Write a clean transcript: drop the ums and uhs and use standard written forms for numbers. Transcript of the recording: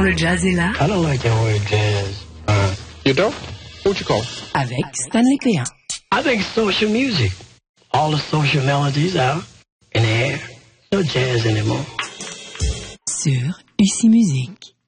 le jazz est là. I don't like that word jazz. You don't? What you call it? Avec Stanley Péan. I think social music. All the social melodies out in the air. No jazz anymore. Sur UC Musique.